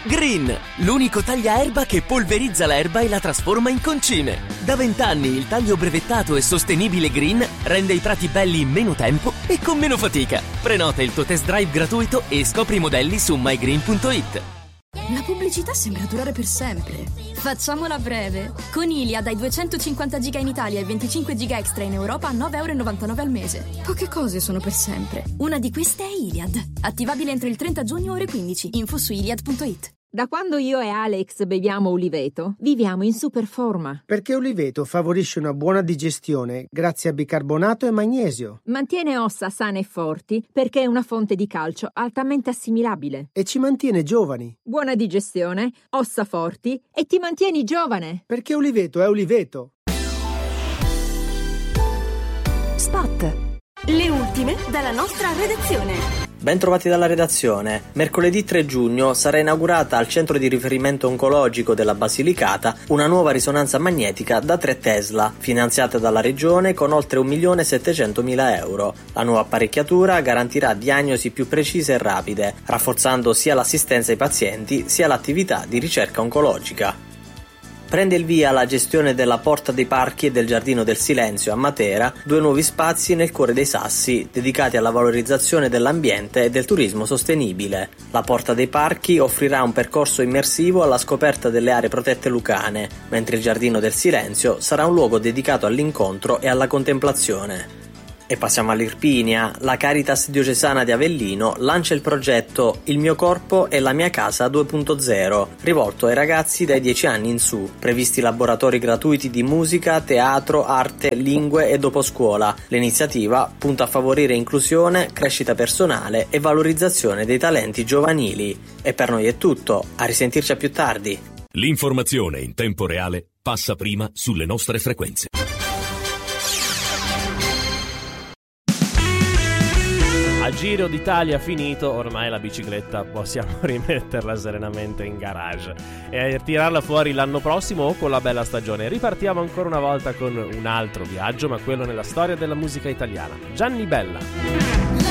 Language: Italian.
Green, l'unico tagliaerba che polverizza l'erba e la trasforma in concime. Da 20 anni il taglio brevettato e sostenibile Green rende i prati belli in meno tempo e con meno fatica. Prenota il tuo test drive gratuito e scopri i modelli su mygreen.it. La pubblicità sembra durare per sempre. Facciamola breve. Con Iliad hai 250 giga in Italia e 25 giga extra in Europa a 9,99 € al mese. Poche cose sono per sempre. Una di queste è Iliad. Attivabile entro il 30 giugno ore 15. Info su iliad.it. Da quando io e Alex beviamo Uliveto, viviamo in super forma. Perché Uliveto favorisce una buona digestione grazie a bicarbonato e magnesio. Mantiene ossa sane e forti perché è una fonte di calcio altamente assimilabile. E ci mantiene giovani. Buona digestione, ossa forti e ti mantieni giovane. Perché Uliveto è Uliveto. Spot. Le ultime dalla nostra redazione. Ben trovati dalla redazione. Mercoledì 3 giugno sarà inaugurata al centro di riferimento oncologico della Basilicata una nuova risonanza magnetica da 3 Tesla, finanziata dalla regione con oltre 1.700.000 euro. La nuova apparecchiatura garantirà diagnosi più precise e rapide, rafforzando sia l'assistenza ai pazienti sia l'attività di ricerca oncologica. Prende il via la gestione della Porta dei Parchi e del Giardino del Silenzio a Matera, 2 nuovi spazi nel cuore dei Sassi, dedicati alla valorizzazione dell'ambiente e del turismo sostenibile. La Porta dei Parchi offrirà un percorso immersivo alla scoperta delle aree protette lucane, mentre il Giardino del Silenzio sarà un luogo dedicato all'incontro e alla contemplazione. E passiamo all'Irpinia. La Caritas diocesana di Avellino lancia il progetto Il mio corpo e la mia casa 2.0, rivolto ai ragazzi dai 10 anni in su. Previsti laboratori gratuiti di musica, teatro, arte, lingue e doposcuola. L'iniziativa punta a favorire inclusione, crescita personale e valorizzazione dei talenti giovanili. E per noi è tutto, a risentirci a più tardi. L'informazione in tempo reale passa prima sulle nostre frequenze. A Giro d'Italia finito, ormai la bicicletta possiamo rimetterla serenamente in garage e tirarla fuori l'anno prossimo o con la bella stagione. Ripartiamo ancora una volta con un altro viaggio, ma quello nella storia della musica italiana. Gianni Bella.